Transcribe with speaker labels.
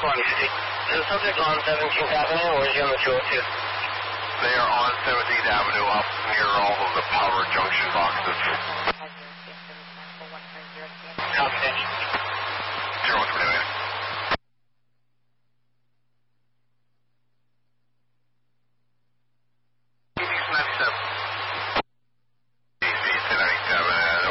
Speaker 1: Is the subject on 17th Avenue or is he on the 202?
Speaker 2: They are on 17th Avenue up near all of the power junction boxes.